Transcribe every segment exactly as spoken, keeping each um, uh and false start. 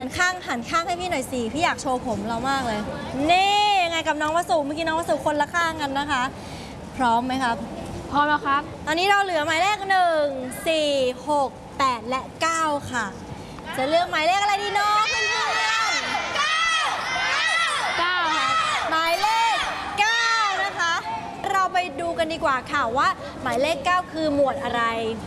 หันข้างหันข้างให้พี่หน่อยสิพี่อยากโชว์ผมเรามากเลยนี่ยังไงกับน้องวสุเมื่อกี้น้องวสุคนละข้างกันนะคะพร้อมไหมครับพร้อมแล้วครับตอนนี้เราเหลือหมายเลขหนึ่ง สี่ หก แปดและเก้าค่ะจะเลือกหมายเลขอะไรดีน้องเพื่อนๆเก้าเก้าครับหมายเลขเก้านะคะเราไปดูกันดีกว่าค่ะว่าหมายเลขเก้าคือหมวดอะไร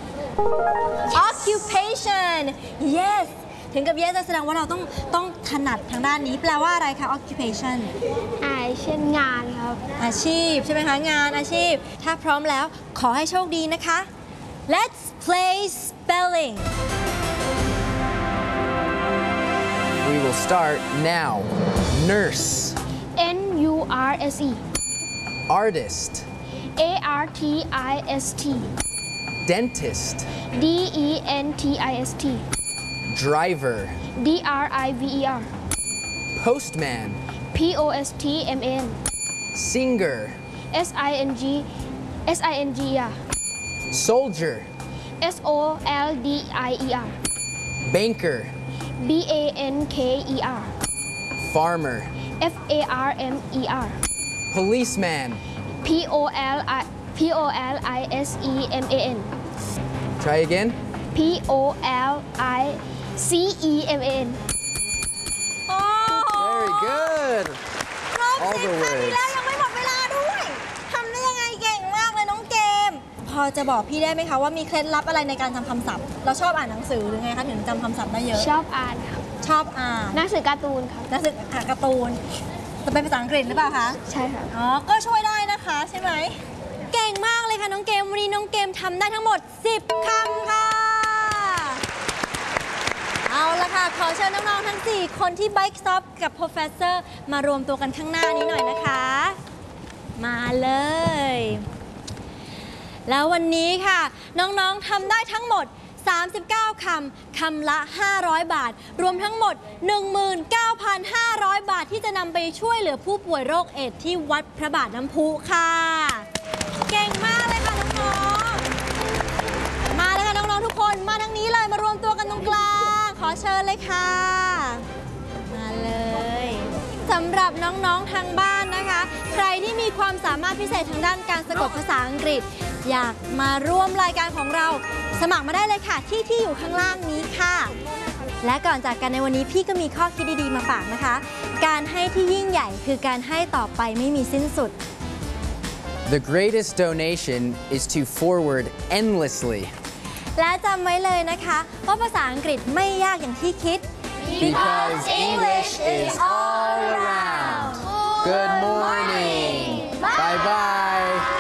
occupation yesถึงกับ yes แสดงว่าเราต้องต้องถนัดทางด้านนี้แปลว่าอะไรคะ occupation อ่าเช่นงานครับอาชีพใช่ไหมคะงานอาชีพถ้าพร้อมแล้วขอให้โชคดีนะคะ let's play spelling We will start now. Nurse. N U R S E Artist. A R T I S T Dentist. D E N T I S T Driver. D R I V E R Postman. P O S T M A N Singer. S I N G S I N G R Soldier. S O L D I E R Banker. B A N K E R Farmer. F A R M E R Policeman. P O L I P O L I S E M A N Try again. P O L I C E M A N โอ้ Very good. ครบ All สิบ the นาที words. แล้วยังไม่หมดเวลาด้วยทำได้ยังไงเก่งมากเลยน้องเกมพอจะบอกพี่ได้ไหมคะว่ามีเคล็ดลับอะไรในการจำคำศัพท์เราชอบอ่านหนังสือหรือไงคะถึงจำคำศัพท์ได้เยอะชอบอ่านครับชอบอ่านหนังสือการ์ตูนครับหนังสืออ่านการ์ตูนจะเป็นภาษาอังกฤษหรือเปล่าคะใช่ครับอ๋อก็ช่วยได้นะคะใช่ไหมเก่งมากเลยค่ะน้องเกมวันนี้น้องเกมทำได้ทั้งหมดสิบคำค่ะเอาละค่ะขอเชิญน้องๆทั้งสี่คนที่ Bike Stop กับ Professor มารวมตัวกันข้างหน้านี้หน่อยนะคะมาเลยแล้ววันนี้ค่ะน้องๆทำได้ทั้งหมดสามสิบเก้าคำคำละห้าร้อยบาทรวมทั้งหมด หนึ่งหมื่นเก้าพันห้าร้อย บาทที่จะนำไปช่วยเหลือผู้ป่วยโรคเอดส์ที่วัดพระบาทน้ำพุค่ะเก่งมากเลยค่ะน้องๆมาเลยค่ะน้องๆทุกคนมาทางนี้เลยมารวมตัวกันตรงกลางขอเชิญเลยค่ะมาเลยสำหรับน้องๆทางบ้านนะคะใครที่มีความสามารถพิเศษทางด้านการสะกดภาษาอังกฤษอยากมาร่วมรายการของเราสมัครมาได้เลยค่ะที่ที่อยู่ข้างล่างนี้ค่ะและก่อนจากกันในวันนี้พี่ก็มีข้อคิดดีๆมาฝากนะคะการให้ที่ยิ่งใหญ่คือการให้ต่อไปไม่มีสิ้นสุด The greatest donation is to forward endlessly. และจำไว้เลยนะคะว่าภาษาอังกฤษไม่ยากอย่างที่คิด Because English is all around. Good morning. Bye bye.